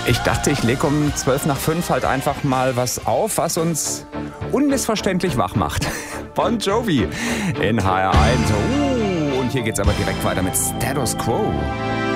Ich dachte, ich lege um 5:12 halt einfach mal was auf, was uns unmissverständlich wach macht. Bon Jovi in HR1. Und hier geht's aber direkt weiter mit Status Quo.